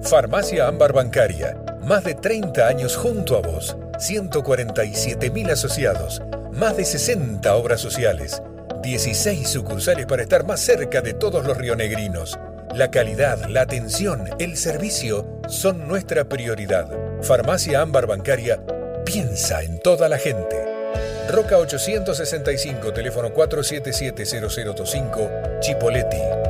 Farmacia Ámbar Bancaria, más de 30 años junto a vos, 147.000 asociados, más de 60 obras sociales, 16 sucursales para estar más cerca de todos los rionegrinos. La calidad, la atención, el servicio son nuestra prioridad. Farmacia Ámbar Bancaria piensa en toda la gente. Roca 865, teléfono 477-0025, Chipoleti.